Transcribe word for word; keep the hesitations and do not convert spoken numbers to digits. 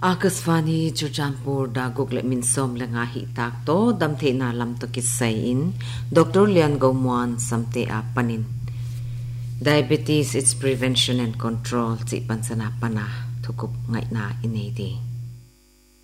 Akasvani Chuchampur da Google min som lenga hi tak to damthe na lam to kisai in Doctor Lian Gomwan samte a panin diabetes its prevention and control chi pansana pana thukup ngai na inei de